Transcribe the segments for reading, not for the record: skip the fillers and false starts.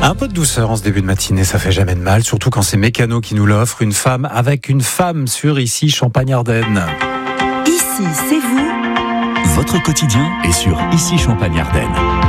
Un peu de douceur en ce début de matinée, ça fait jamais de mal, surtout quand c'est Mécano qui nous l'offre, une femme avec une femme sur Ici Champagne-Ardenne. Ici, c'est vous. Votre quotidien est sur Ici Champagne-Ardenne.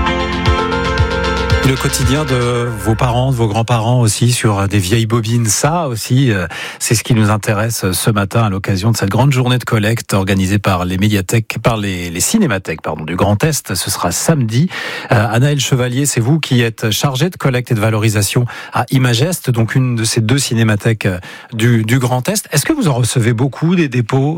Le quotidien de vos parents, de vos grands-parents aussi, sur des vieilles bobines, ça aussi, c'est ce qui nous intéresse ce matin à l'occasion de cette grande journée de collecte organisée par les médiathèques, par les cinémathèques, du Grand Est. Ce sera samedi. Anaëlle Chevalier, c'est vous qui êtes chargée de collecte et de valorisation à Imagest, donc une de ces deux cinémathèques du Grand Est. Est-ce que vous en recevez beaucoup des dépôts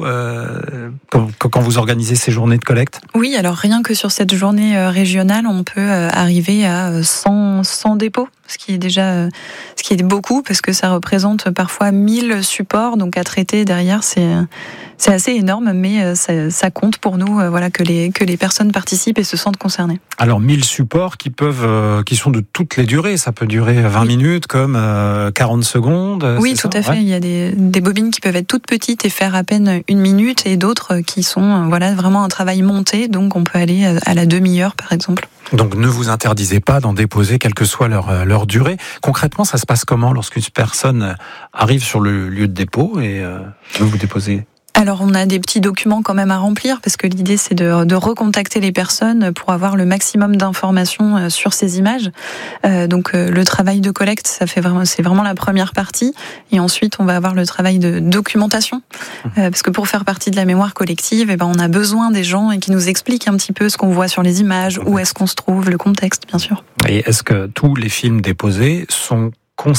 quand vous organisez ces journées de collecte? Oui, alors rien que sur cette journée régionale, on peut arriver à 100 dépôts, ce qui est beaucoup parce que ça représente parfois 1000 supports, donc à traiter derrière, c'est assez énorme, mais ça compte pour nous, que les personnes participent et se sentent concernées. Alors 1000 supports qui sont de toutes les durées, ça peut durer 20 minutes comme 40 secondes. Oui, tout à fait. Il y a des bobines qui peuvent être toutes petites et faire à peine 1 minute, et d'autres qui sont vraiment un travail monté, donc on peut aller à la demi-heure par exemple. Donc ne vous interdisez pas d'en déposer, quelle que soit leur durée. Concrètement, ça se passe comment lorsqu'une personne arrive sur le lieu de dépôt et veut vous déposer ? Alors on a des petits documents quand même à remplir, parce que l'idée c'est de recontacter les personnes pour avoir le maximum d'informations sur ces images. Donc le travail de collecte, c'est vraiment la première partie, et ensuite on va avoir le travail de documentation, parce que pour faire partie de la mémoire collective, on a besoin des gens et qui nous expliquent un petit peu ce qu'on voit sur les images, où est-ce qu'on se trouve, le contexte bien sûr. Et est-ce que tous les films déposés sont conservés ?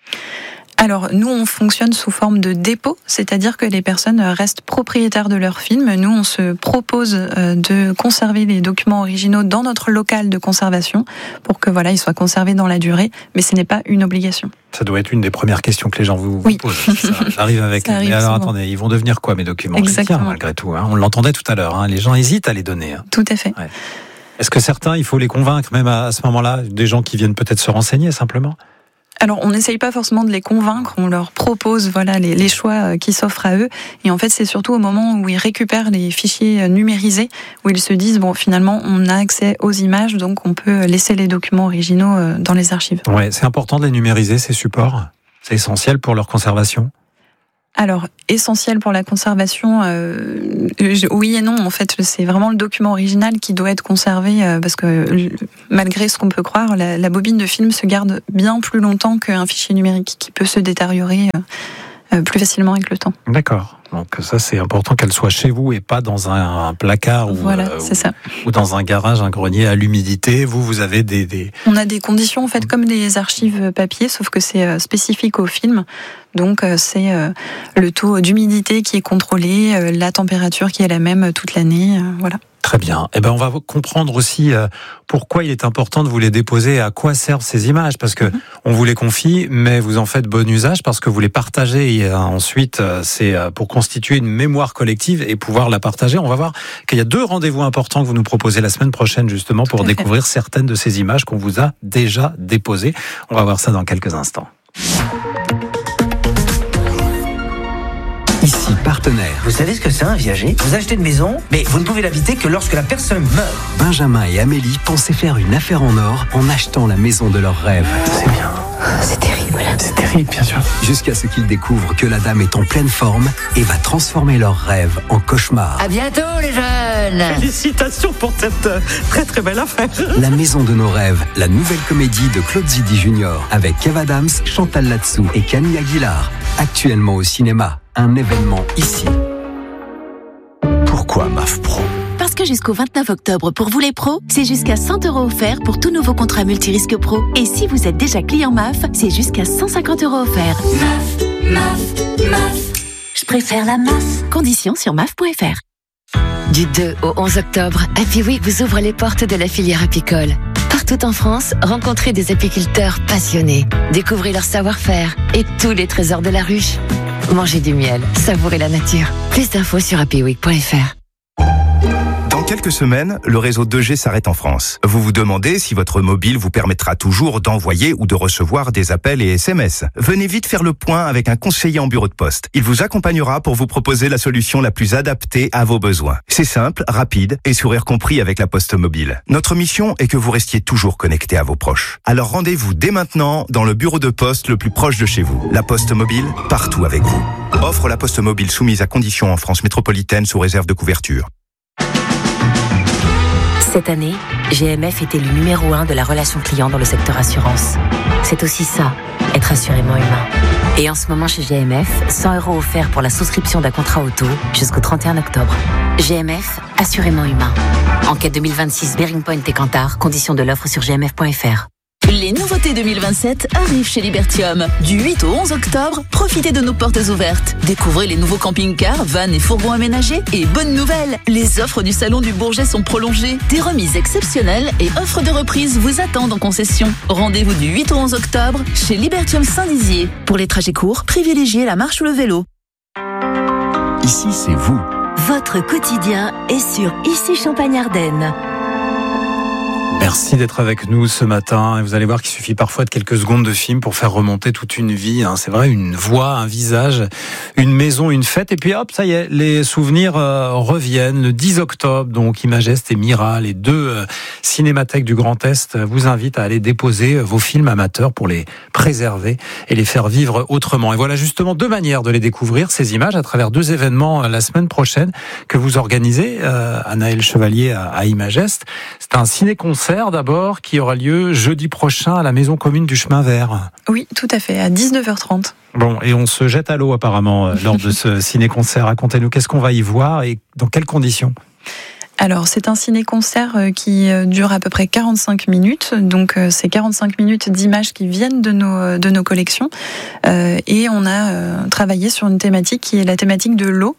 Alors, nous, on fonctionne sous forme de dépôt, c'est-à-dire que les personnes restent propriétaires de leurs films. Nous, on se propose de conserver les documents originaux dans notre local de conservation pour que ils soient conservés dans la durée, mais ce n'est pas une obligation. Ça doit être une des premières questions que les gens vous posent. Ça arrive avec. Mais alors, attendez, ils vont devenir quoi, mes documents? Exactement. Malgré tout, on l'entendait tout à l'heure. Les gens hésitent à les donner. Tout à fait. Ouais. Est-ce que certains, il faut les convaincre, même à ce moment-là, des gens qui viennent peut-être se renseigner simplement? Alors, on n'essaye pas forcément de les convaincre, on leur propose les choix qui s'offrent à eux. Et en fait, c'est surtout au moment où ils récupèrent les fichiers numérisés, où ils se disent, finalement, on a accès aux images, donc on peut laisser les documents originaux dans les archives. Ouais, c'est important de les numériser, ces supports. C'est essentiel pour leur conservation. Alors, essentiel pour la conservation, oui et non. En fait, c'est vraiment le document original qui doit être conservé, parce que malgré ce qu'on peut croire, la bobine de film se garde bien plus longtemps qu'un fichier numérique qui peut se détériorer plus facilement avec le temps. D'accord. Donc ça, c'est important qu'elle soit chez vous et pas dans un placard ou dans un garage, un grenier à l'humidité. Vous avez des... On a des conditions en fait comme des archives papier, sauf que c'est spécifique au film. Donc c'est le taux d'humidité qui est contrôlé, la température qui est la même toute l'année, voilà. Très bien. On va comprendre aussi pourquoi il est important de vous les déposer, à quoi servent ces images, parce que on vous les confie, mais vous en faites bon usage parce que vous les partagez. Et ensuite, c'est pour constituer une mémoire collective et pouvoir la partager. On va voir qu'il y a 2 rendez-vous importants que vous nous proposez la semaine prochaine, justement, pour découvrir certaines de ces images qu'on vous a déjà déposées. On va voir ça dans quelques instants. Ici, partenaire. Vous savez ce que c'est un viager? Vous achetez une maison, mais vous ne pouvez l'habiter que lorsque la personne meurt. Benjamin et Amélie pensaient faire une affaire en or en achetant la maison de leurs rêves. C'est bien. C'est terrible. C'est terrible, bien sûr. Jusqu'à ce qu'ils découvrent que la dame est en pleine forme et va transformer leurs rêves en cauchemar. À bientôt, les jeunes. Félicitations pour cette très très belle affaire. La maison de nos rêves, la nouvelle comédie de Claude Zidi Junior avec Kev Adams, Chantal Latsou et Camille Aguilar. Actuellement au cinéma, un événement ici. Pourquoi MAF Pro ? Parce que jusqu'au 29 octobre, pour vous les pros, c'est jusqu'à 100 € offerts pour tout nouveau contrat multirisque pro. Et si vous êtes déjà client MAF, c'est jusqu'à 150 € offerts. MAF. Je préfère la MAF. Conditions sur maf.fr. Du 2 au 11 octobre, Happy Week vous ouvre les portes de la filière apicole. Partout en France, rencontrez des apiculteurs passionnés. Découvrez leur savoir-faire et tous les trésors de la ruche. Mangez du miel, savourez la nature. Plus d'infos sur happyweek.fr. Dans quelques semaines, le réseau 2G s'arrête en France. Vous vous demandez si votre mobile vous permettra toujours d'envoyer ou de recevoir des appels et SMS. Venez vite faire le point avec un conseiller en bureau de poste. Il vous accompagnera pour vous proposer la solution la plus adaptée à vos besoins. C'est simple, rapide et sourire compris avec la Poste Mobile. Notre mission est que vous restiez toujours connecté à vos proches. Alors rendez-vous dès maintenant dans le bureau de poste le plus proche de chez vous. La Poste Mobile, partout avec vous. Offre la Poste Mobile soumise à conditions en France métropolitaine sous réserve de couverture. Cette année, GMF est élu numéro 1 de la relation client dans le secteur assurance. C'est aussi ça, être assurément humain. Et en ce moment chez GMF, 100 € offerts pour la souscription d'un contrat auto jusqu'au 31 octobre. GMF, assurément humain. Enquête 2026 Bearing Point et Kantar, conditions de l'offre sur gmf.fr. Les nouveautés 2027 arrivent chez Libertium. Du 8 au 11 octobre, profitez de nos portes ouvertes. Découvrez les nouveaux camping-cars, vannes et fourgons aménagés. Et bonne nouvelle, les offres du Salon du Bourget sont prolongées. Des remises exceptionnelles et offres de reprise vous attendent en concession. Rendez-vous du 8 au 11 octobre chez Libertium Saint-Dizier. Pour les trajets courts, privilégiez la marche ou le vélo. Ici, c'est vous. Votre quotidien est sur Ici Champagne-Ardenne. Merci d'être avec nous ce matin. Et vous allez voir qu'il suffit parfois de quelques secondes de film pour faire remonter toute une vie. C'est vrai, une voix, un visage, une maison, une fête. Et puis hop, ça y est, les souvenirs reviennent. Le 10 octobre, donc Imagest et Mira, les deux cinémathèques du Grand Est, vous invitent à aller déposer vos films amateurs pour les préserver et les faire vivre autrement. Et voilà justement deux manières de les découvrir, ces images, à travers deux événements la semaine prochaine que vous organisez, Anaëlle Chevalier à Imagest. C'est un ciné-concert d'abord qui aura lieu jeudi prochain à la Maison Commune du Chemin Vert. Oui, tout à fait, à 19h30. Bon, et on se jette à l'eau apparemment lors de ce ciné-concert. Racontez-nous, qu'est-ce qu'on va y voir et dans quelles conditions ? Alors, c'est un ciné-concert qui dure à peu près 45 minutes. Donc, c'est 45 minutes d'images qui viennent de nos collections. Et on a travaillé sur une thématique qui est la thématique de l'eau,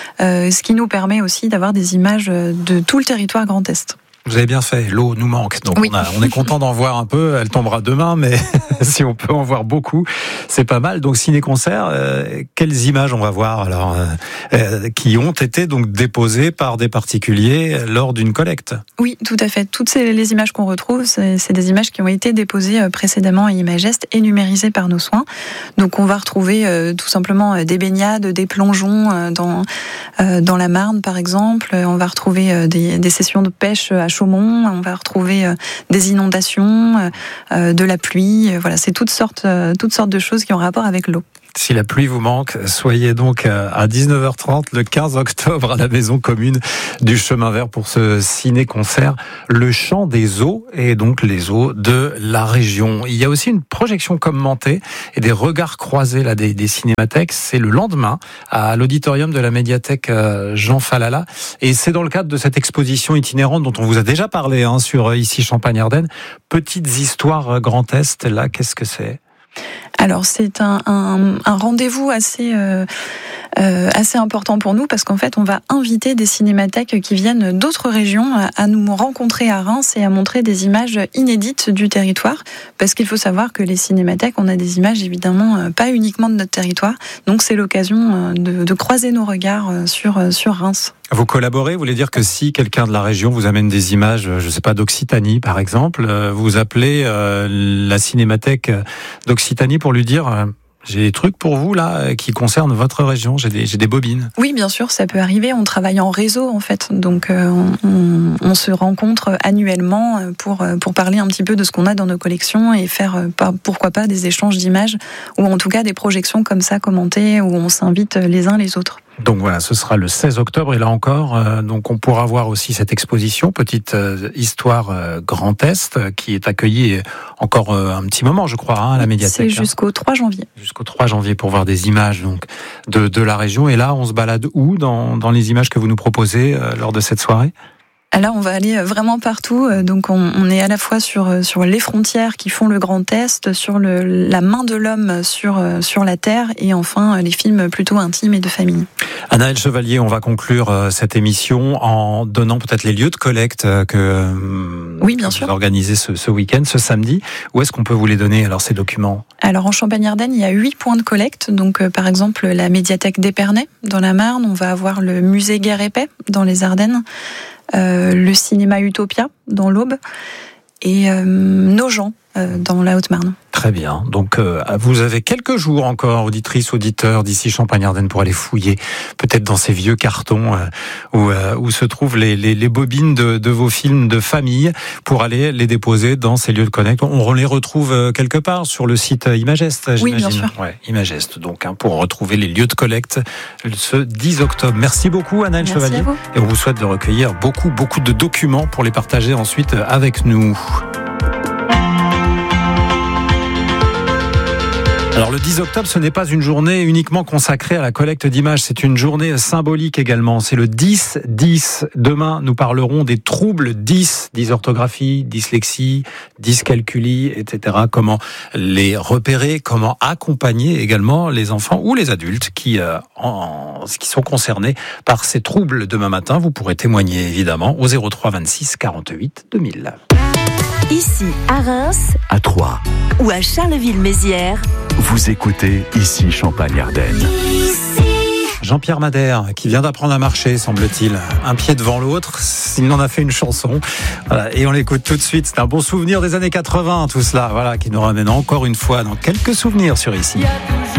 ce qui nous permet aussi d'avoir des images de tout le territoire Grand Est. Vous avez bien fait, l'eau nous manque, donc oui. on est content d'en voir un peu, elle tombera demain, mais si on peut en voir beaucoup, c'est pas mal. Donc ciné-concert, quelles images on va voir alors qui ont été donc déposées par des particuliers lors d'une collecte ? Oui, tout à fait. Toutes les images qu'on retrouve, c'est des images qui ont été déposées précédemment à Imagest et numérisées par nos soins. Donc on va retrouver tout simplement des baignades, des plongeons dans la Marne par exemple. On va retrouver des sessions de pêche à Chaumont, on va retrouver des inondations, de la pluie. Voilà, c'est toutes sortes de choses qui ont rapport avec l'eau. Si la pluie vous manque, soyez donc à 19h30 le 15 octobre à la Maison Commune du Chemin Vert pour ce ciné-concert Le Chant des eaux et donc les eaux de la région. Il y a aussi une projection commentée et des regards croisés là des cinémathèques. C'est le lendemain à l'auditorium de la médiathèque Jean Falala et c'est dans le cadre de cette exposition itinérante dont on vous a déjà parlé sur Ici Champagne-Ardenne. Petites histoires Grand Est, là, qu'est-ce que c'est ? Alors c'est un rendez-vous assez important pour nous parce qu'en fait on va inviter des cinémathèques qui viennent d'autres régions à nous rencontrer à Reims et à montrer des images inédites du territoire parce qu'il faut savoir que les cinémathèques on a des images évidemment pas uniquement de notre territoire donc c'est l'occasion de croiser nos regards sur Reims. Vous collaborez, vous voulez dire que si quelqu'un de la région vous amène des images, je sais pas, d'Occitanie par exemple, vous appelez la cinémathèque d'Occitanie pour lui dire j'ai des trucs pour vous là qui concernent votre région, j'ai des bobines. Oui, bien sûr, ça peut arriver. On travaille en réseau en fait, donc on se rencontre annuellement pour parler un petit peu de ce qu'on a dans nos collections et faire pourquoi pas des échanges d'images ou en tout cas des projections comme ça commentées où on s'invite les uns les autres. Donc voilà, ce sera le 16 octobre et là encore, donc on pourra voir aussi cette exposition Petite Histoire Grand Est qui est accueillie encore un petit moment, je crois, à la médiathèque. C'est jusqu'au 3 janvier. Jusqu'au 3 janvier pour voir des images donc de la région. Et là, on se balade où dans les images que vous nous proposez lors de cette soirée ? Là, on va aller vraiment partout. Donc, on est à la fois sur les frontières qui font le Grand Est, sur la main de l'homme sur la terre, et enfin les films plutôt intimes et de famille. Anaëlle Chevalier, on va conclure cette émission en donnant peut-être les lieux de collecte que oui, bien sûr. vous organisez ce week-end, ce samedi. Où est-ce qu'on peut vous les donner alors ces documents ? Alors en Champagne-Ardenne, il y a 8 points de collecte. Donc par exemple la médiathèque d'Épernay dans la Marne, on va avoir le musée Guerre et Paix dans les Ardennes, le cinéma Utopia dans l'Aube et Nogent dans la Haute-Marne. Très bien. Donc, vous avez quelques jours encore, auditrices, auditeurs d'ici Champagne-Ardenne, pour aller fouiller peut-être dans ces vieux cartons où se trouvent les bobines de vos films de famille pour aller les déposer dans ces lieux de collecte. On les retrouve quelque part sur le site Imagest, j'imagine. Oui, bien sûr. Ouais, Imagest, donc, pour retrouver les lieux de collecte ce 10 octobre. Merci beaucoup, Anaëlle Chevalier. Et on vous souhaite de recueillir beaucoup de documents pour les partager ensuite avec nous. Alors le 10 octobre, ce n'est pas une journée uniquement consacrée à la collecte d'images, c'est une journée symbolique également. C'est le 10-10. Demain, nous parlerons des troubles 10, dysorthographie, dyslexie, dyscalculie, etc. Comment les repérer, comment accompagner également les enfants ou les adultes qui sont concernés par ces troubles. Demain matin, vous pourrez témoigner évidemment au 03 26 48 2000. Ici à Reims, À Troyes, ou à Charleville-Mézières. vous écoutez ici Champagne-Ardenne. Jean-Pierre Madère, qui vient d'apprendre à marcher, semble-t-il. Un pied devant l'autre, il en a fait une chanson. Voilà, et on l'écoute tout de suite. C'est un bon souvenir des années 80, tout cela. Voilà, qui nous ramène encore une fois dans quelques souvenirs sur Ici.